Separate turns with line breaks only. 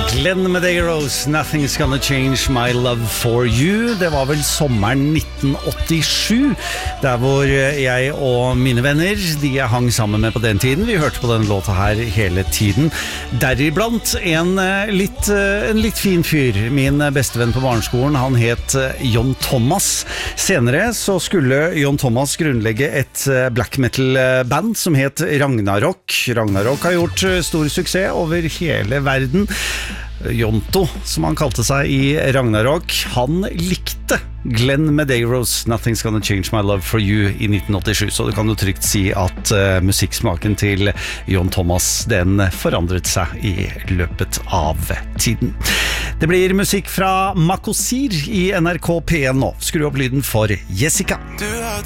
Glenn Medeiros, Nothing's Gonna Change My Love For You. Det var vel sommeren 1987, der hvor jeg og mine venner, de jeg hang sammen med på den tiden, vi hørte på denne låta her hele tiden. Deriblant en litt fin fyr, min bestevenn på barneskolen, han het John Thomas. Senere så skulle John Thomas grunnlegge et black metal band som het Ragnarok. Ragnarok har gjort stor suksess over hele verden. Jonto, som han kalte seg i Ragnarok, han likte Glenn Medeiros Nothing's Gonna Change My Love For You i 1987, så du kan jo trygt si at musikksmaken til John Thomas, den forandret seg i løpet av tiden. Det blir musikk fra Makosir i NRK P1 nå. Skru opp lyden for Jessica.